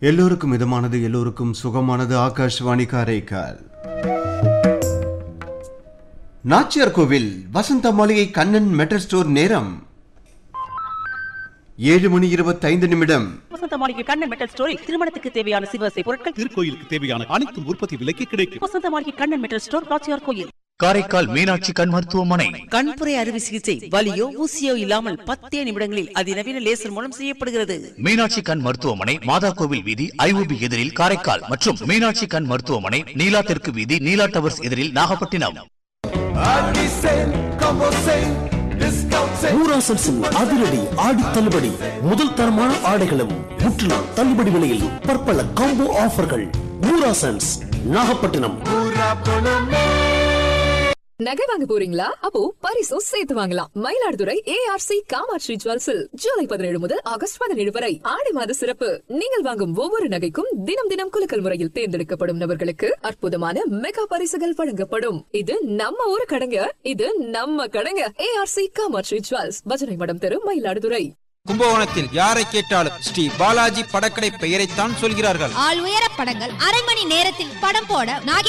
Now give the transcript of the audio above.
எல்லோருக்கும் இதமானது, எல்லோருக்கும் சுகமானது. ஆகாஷ்வாணி காரைக்கால். நாச்சியார் கோவில் வசந்த மாளிகை கண்ணன் மெட்டல் ஸ்டோர். நேரம் 7:25. வசந்த மாளிகை கண்ணன் மெட்டல் ஸ்டோரில் திருமணத்துக்கு தேவையான சிவசை பொருட்கள், திருக்கோயிலுக்கு தேவையான அனைத்து உற்பத்தி விலைக்கு கிடைக்கும். வசந்த மாளிகை கண்ணன் மெட்டல் ஸ்டோர், நாச்சியார் கோயில். காரைக்கால் மீனாட்சி கண் மருத்துவமனை. கண்புரை அறுவை சிகிச்சை வலியோ ஊசியோ இல்லாமல் 10 நிமிடங்களில் அதிநவீன லேசர் மூலம் செய்யப்படுகிறது. மீனாட்சி கண் மருத்துவமனை, மாதா கோவில் வீதி, ஐஓபி எதிரில் காரைக்கால் மற்றும் மீனாட்சி கண் மருத்துவமனை, நீலா தெற்கு வீதி, நீலா டவர்ஸ் எதிரில் நாகப்பட்டினம். அதிரடி ஆடி தள்ளுபடி. முதல் தரமான ஆடைகளும் முற்றிலும் தள்ளுபடி விலையில் பற்பல காம்போ ஆஃபர்கள். ஊராசன்ஸ் நாகப்பட்டினம். நகை வாங்க போறீங்களா? அப்போ பரிசும் சேர்த்து வாங்கலாம். மயிலாடுதுறை ஏஆர்சி காமாட்சி ஜுவல்ஸில் ஜூலை 17 முதல் ஆகஸ்ட் 17 வரை ஆடி மாத சிறப்பு. நீங்கள் வாங்கும் ஒவ்வொரு நகைக்கும் தினம் தினம் குலுக்கல் முறையில் தேர்ந்தெடுக்கப்படும் நபர்களுக்கு அற்புதமான மெகா பரிசுகள் வழங்கப்படும். இது நம்ம ஊரு கடைங்க, இது நம்ம கடைங்க. ஏஆர்சி காமாட்சி ஜுவல்ஸ், பஜனை மடம் தெரு, மயிலாடுதுறை. கும்பகோணத்தில் யாரை கேட்டாலும் ஸ்ரீ பாலாஜி படக்கடை பெயரைத்தான் சொல்கிறார்கள். ஆள் உயர படங்கள் அரை மணி நேரத்தில் படம் போட